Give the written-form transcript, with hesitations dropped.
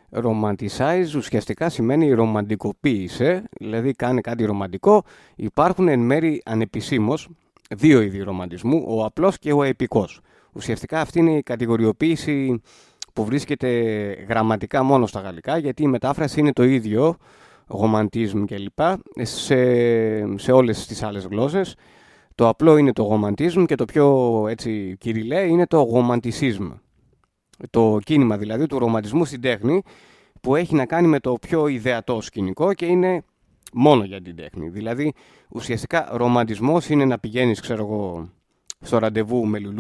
Romanticize ουσιαστικά σημαίνει ρομαντικοποίησε, δηλαδή κάνει κάτι ρομαντικό. Υπάρχουν εν μέρει ανεπισήμως δύο είδη ρομαντισμού, ο απλός και ο επικός. Ουσιαστικά αυτή είναι η κατηγοριοποίηση που βρίσκεται γραμματικά μόνο στα γαλλικά, γιατί η μετάφραση είναι το ίδιο, romantisme κλπ. Σε όλες τις άλλες γλώσσες. Το απλό είναι το romantisme και το πιο έτσι κυριλέ είναι το romanticisme. Το κίνημα δηλαδή του ρομαντισμού στην τέχνη, που έχει να κάνει με το πιο ιδεατό σκηνικό και είναι μόνο για την τέχνη. Δηλαδή ουσιαστικά ρομαντισμός είναι να πηγαίνεις, ξέρω εγώ, στο ραντεβού με λουλού